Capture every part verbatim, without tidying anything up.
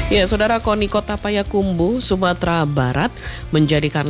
Ya, Saudara, KONI Kota Payakumbuh, Sumatera Barat menjadikan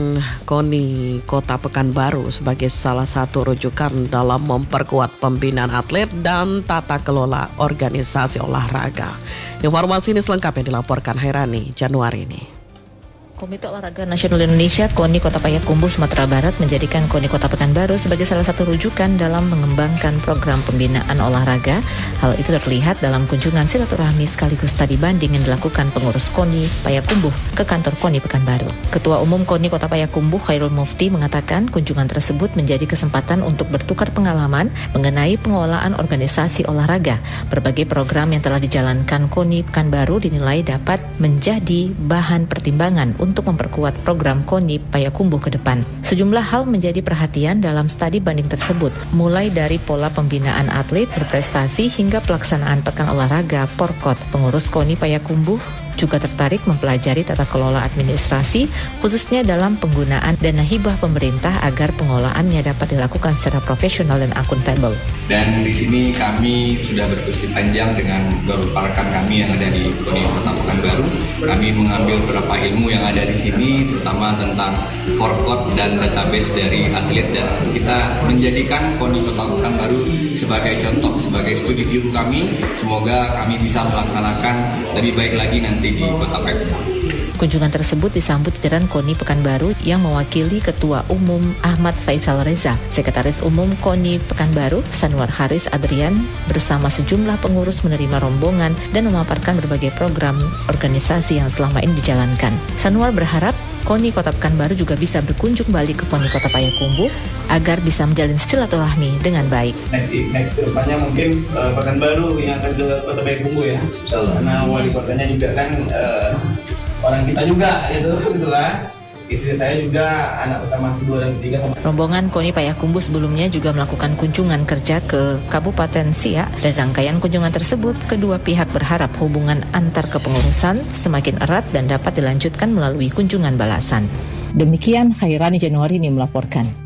KONI Kota Pekanbaru sebagai salah satu rujukan dalam memperkuat pembinaan atlet dan tata kelola organisasi olahraga. Informasi ini selengkapnya dilaporkan Hairani Januari ini. Komite Olahraga Nasional Indonesia KONI Kota Payakumbuh Sumatera Barat menjadikan KONI Kota Pekanbaru sebagai salah satu rujukan dalam mengembangkan program pembinaan olahraga. Hal itu terlihat dalam kunjungan silaturahmi sekaligus studi banding yang dilakukan pengurus KONI Payakumbuh ke kantor KONI Pekanbaru. Ketua Umum KONI Kota Payakumbuh Khairul Mufti mengatakan kunjungan tersebut menjadi kesempatan untuk bertukar pengalaman mengenai pengelolaan organisasi olahraga. Berbagai program yang telah dijalankan KONI Pekanbaru dinilai dapat menjadi bahan pertimbangan untuk memperkuat program KONI Payakumbuh ke depan. Sejumlah hal menjadi perhatian dalam studi banding tersebut, mulai dari pola pembinaan atlet berprestasi hingga pelaksanaan pekan olahraga Porkot. Pengurus KONI Payakumbuh juga tertarik mempelajari tata kelola administrasi, khususnya dalam penggunaan dana hibah pemerintah agar pengelolaannya dapat dilakukan secara profesional dan akuntabel. Dan di sini kami sudah berdiskusi panjang dengan beberapa rekan kami yang ada di KONI Kota Pekanbaru. Kami mengambil beberapa ilmu yang ada di sini, terutama tentang forecast dan database dari atlet, dan kita menjadikan KONI Kota Pekanbaru sebagai contoh, sebagai studi view kami. Semoga kami bisa melaksanakan lebih baik lagi nanti di Kota Payakumbuh. Kunjungan tersebut disambut jajaran KONI Pekanbaru yang mewakili Ketua Umum Ahmad Faisal Reza, Sekretaris Umum KONI Pekanbaru Sanwar Haris Adrian bersama sejumlah pengurus menerima rombongan dan memaparkan berbagai program organisasi yang selama ini dijalankan. Sanwar berharap KONI Kota Pekanbaru juga bisa berkunjung balik ke KONI Kota Payakumbuh agar bisa menjalin silaturahmi dengan baik. Next, next kedepannya mungkin uh, Pekanbaru yang akan ke Kota Payakumbuh ya, karena wali kotanya juga kan uh, orang kita juga, gitu, gitulah. Istri saya juga anak utama kedua dan ketiga. Sama. Rombongan KONI Payakumbuh sebelumnya juga melakukan kunjungan kerja ke Kabupaten Siak. Dari rangkaian kunjungan tersebut, kedua pihak berharap hubungan antar kepengurusan semakin erat dan dapat dilanjutkan melalui kunjungan balasan. Demikian Hairani Januari ini melaporkan.